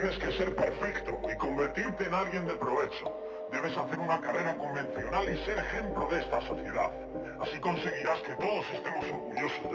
Tienes que ser perfecto y convertirte en alguien de provecho. Debes hacer una carrera convencional y ser ejemplo de esta sociedad. Así conseguirás que todos estemos orgullosos de